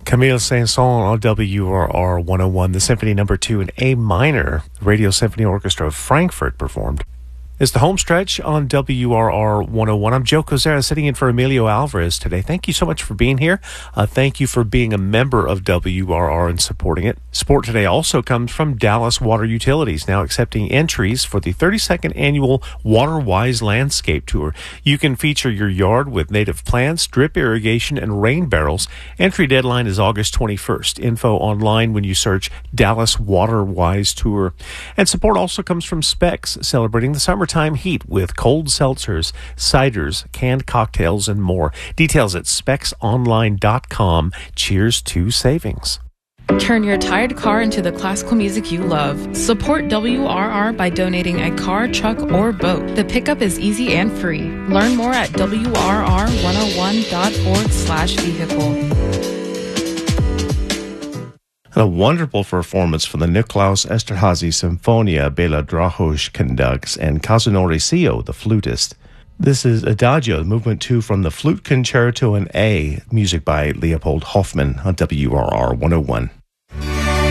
Camille Saint-Saëns on WRR 101, the Symphony No. 2 in A minor, Radio Symphony Orchestra of Frankfurt performed. It's the home stretch on WRR 101. I'm Joe Kozera sitting in for Emilio Alvarez today. Thank you so much for being here. Thank you for being a member of WRR and supporting it. Support today also comes from Dallas Water Utilities, now accepting entries for the 32nd annual WaterWise Landscape Tour. You can feature your yard with native plants, drip irrigation, and rain barrels. Entry deadline is August 21st. Info online when you search Dallas WaterWise Tour. And support also comes from Specs, celebrating the summertime heat with cold seltzers, ciders, canned cocktails, and more. Details at specsonline.com. Cheers to savings. Turn your tired car into the classical music you love. Support WRR by donating a car, truck, or boat. The pickup is easy and free. Learn more at WRR101.org/vehicle. A wonderful performance from the Niklaus Esterhazy Symphonia, Bela Drahosh conducts, and Kazunori Seo, the flutist. This is Adagio, movement 2 from the Flute Concerto in A, music by Leopold Hoffmann on WRR 101.